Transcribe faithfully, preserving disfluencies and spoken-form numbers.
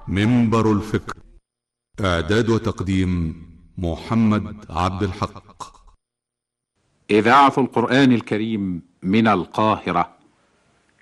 منبر الفكر. إعداد وتقديم محمد عبد الحق. إذاعة القرآن الكريم من القاهرة